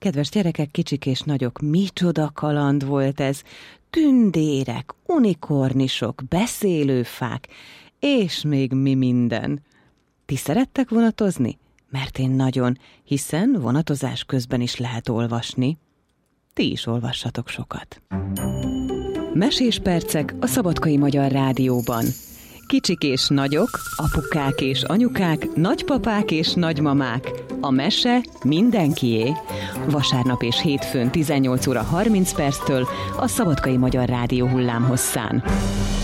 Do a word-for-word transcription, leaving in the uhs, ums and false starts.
Kedves gyerekek, kicsik és nagyok, micsoda kaland volt ez! Tündérek, unikornisok, beszélőfák, és még mi minden. Ti szerettek vonatozni? Mert én nagyon, hiszen vonatozás közben is lehet olvasni. Ti is olvassatok sokat. Mesés percek a Szabadkai Magyar Rádióban. Kicsik és nagyok, apukák és anyukák, nagypapák és nagymamák. A mese mindenkié. Vasárnap és hétfőn tizennyolc óra harminc perctől a Szabadkai Magyar Rádió hullámhosszán.